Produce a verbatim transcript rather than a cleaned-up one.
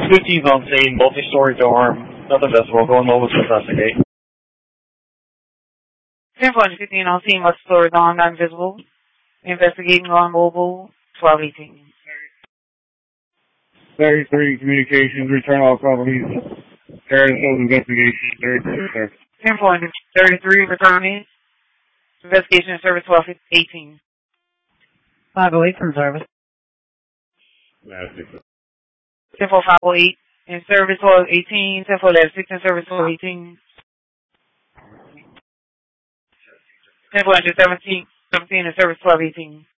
fifteen's on scene, multi-story dorm, nothing visible, going over to investigate. ten four fifteen on scene, multi-story dorm, not visible. Investigating on mobile, twelve eighteen. thirty-three communications, return all properties. Arizona investigation, thirty-three, sir. ten four thirty-three, returning. Investigation service twelve eighteen. five oh eight from service. ten four five oh eight in service twelve eighteen. ten four eleven six in service twelve eighteen. ten four seventeen, seventeen in service twelve eighteen.